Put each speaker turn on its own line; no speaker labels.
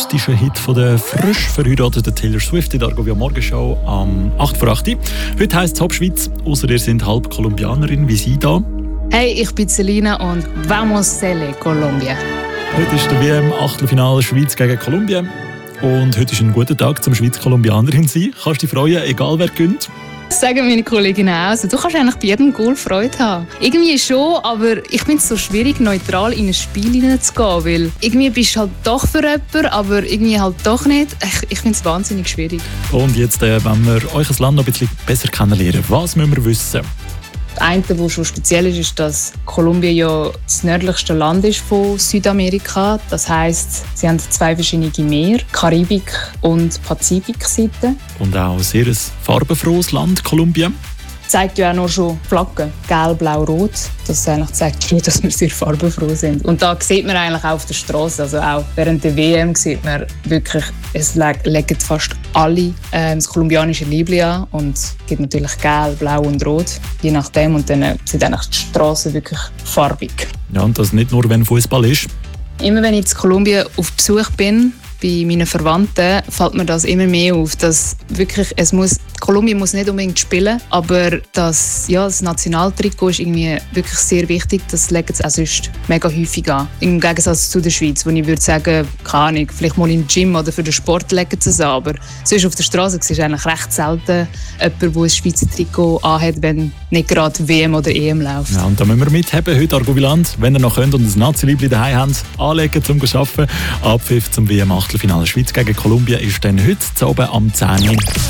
akustischer Hit von der frisch verheirateten Taylor Swift in der Argovia Morgenshow am 8 vor 8. Heute heisst es Top Schweiz, ausser ihr seid halb Kolumbianerin, wie sie da.
Hey, ich bin Selina und vamos Cele, Colombia.
Heute ist der WM-Achtelfinale Schweiz gegen Kolumbien. Und heute ist ein guter Tag zum Schweiz-Kolumbianerin sein. Kannst du dich freuen, egal wer gewinnt?
Das sagen meine Kolleginnen auch. Also, du kannst eigentlich bei jedem Goal Freude haben. Irgendwie schon, aber ich finde es so schwierig, neutral in ein Spiel hineinzugehen. Weil irgendwie bist du halt doch für jemanden, aber irgendwie halt doch nicht. Ich finde es wahnsinnig schwierig.
Und jetzt, wenn wir euch das Land noch ein bisschen besser kennenlernen, was müssen wir wissen?
Das eine, was schon speziell ist, ist, dass Kolumbien ja das nördlichste Land ist von Südamerika. Das heisst, sie haben zwei verschiedene Meere, Karibik- und Pazifikseite.
Und auch ein sehr farbenfrohes Land, Kolumbien.
Zeigt ja auch noch schon Flaggen, gelb, blau, rot. Das eigentlich zeigt schon, dass wir sehr farbenfroh sind. Und da sieht man eigentlich auch auf der Straße, also auch während der WM sieht man wirklich, es legen fast alle das kolumbianische Liebli an und es gibt natürlich gelb, blau und rot, je nachdem. Und dann sind eigentlich die Straßen wirklich farbig.
Ja, und das nicht nur, wenn Fußball ist.
Immer wenn ich in Kolumbien auf Besuch bin, bei meinen Verwandten, fällt mir das immer mehr auf, dass wirklich, Kolumbien muss nicht unbedingt spielen, aber das Nationaltrikot ist irgendwie wirklich sehr wichtig. Das legen sie auch sonst mega häufig an. Im Gegensatz zu der Schweiz, wo ich würde sagen, keine Ahnung, vielleicht mal im Gym oder für den Sport legen sie es an, aber sonst auf der Straße siehst du eigentlich recht selten jemanden, der ein Schweizer Trikot anhat, wenn nicht gerade WM oder EM läuft.
Ja, und da müssen wir mithaben heute Argobiland, wenn ihr noch könnt und ein Nazi-Liebli daheim habt, anlegen zum Arbeiten. Abpfiff zum WM-Achtelfinale Schweiz gegen Kolumbien ist dann heute zu oben am 10 Uhr.